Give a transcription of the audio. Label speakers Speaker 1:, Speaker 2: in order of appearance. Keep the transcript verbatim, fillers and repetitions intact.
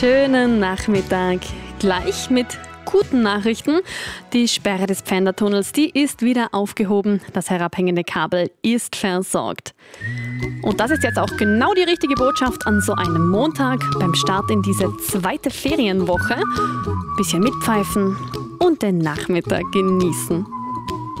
Speaker 1: schönen Nachmittag. Gleich mit guten Nachrichten. Die Sperre des Pfändertunnels, die ist wieder aufgehoben. Das herabhängende Kabel ist versorgt. Und das ist jetzt auch genau die richtige Botschaft an so einem Montag beim Start in diese zweite Ferienwoche. Bisschen mitpfeifen und den Nachmittag genießen.